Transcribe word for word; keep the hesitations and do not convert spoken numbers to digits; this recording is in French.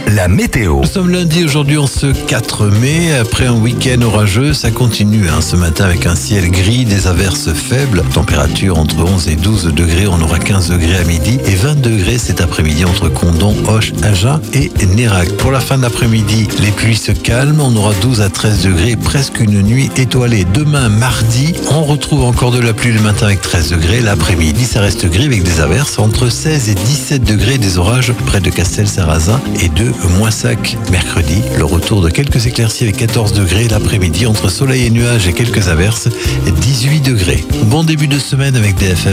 la météo. Nous sommes lundi aujourd'hui en ce quatre mai. Après un week-end orageux, ça continue hein, ce matin avec un ciel gris, des averses faibles. Température entre onze et douze degrés. On aura quinze degrés à midi et vingt degrés cet après-midi entre Condom, Auch, Agen et Nérac. Pour la fin de l'après-midi, les pluies se calment. On aura douze à treize degrés, presque une nuit étoilée. Demain, mardi, on retrouve encore de la pluie le matin avec treize degrés. L'après-midi, ça reste gris avec des averses entre seize et dix-sept degrés, des orages près de Castel-Sarrazin et de Moissac. Mercredi, le retour de quelques éclaircies avec quatorze degrés. L'après-midi, entre soleil et nuages et quelques averses, dix-huit degrés. Bon début de semaine avec D F M.